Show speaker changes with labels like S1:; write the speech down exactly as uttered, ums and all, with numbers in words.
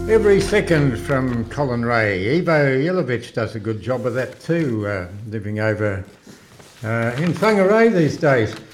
S1: Every second from Colin Ray. Ivo Yelovich does a good job of that too, uh, living over uh, in Whangarei these days.